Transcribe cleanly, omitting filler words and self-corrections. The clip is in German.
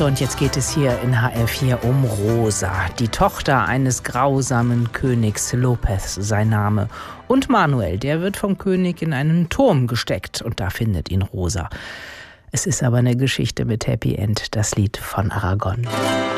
So, und jetzt geht es hier in HR4 um Rosa, die Tochter eines grausamen Königs, Lopez sein Name. Und Manuel, der wird vom König in einen Turm gesteckt und da findet ihn Rosa. Es ist aber eine Geschichte mit Happy End, das Lied von Aragon.